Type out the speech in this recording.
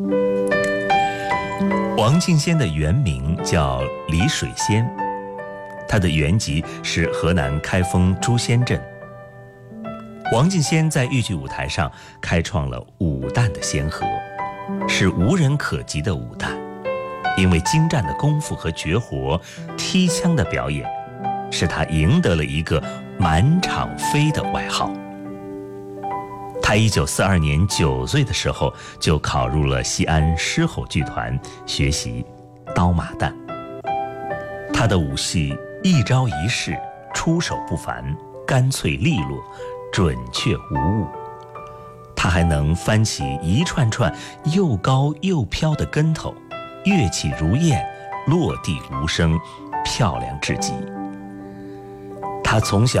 王敬先的原名叫李水仙，他的原籍是河南开封朱仙镇。王敬先在豫剧舞台上开创了武旦的先河，是无人可及的武旦。因为精湛的功夫和绝活，踢枪的表演，使他赢得了一个满场飞的外号。他1942年9岁的时候就考入了西安狮吼剧团学习刀马旦。他的武戏一招一式出手不凡，干脆利落，准确无误。他还能翻起一串串又高又飘的跟头，跃起如燕，落地无声，漂亮至极。他从小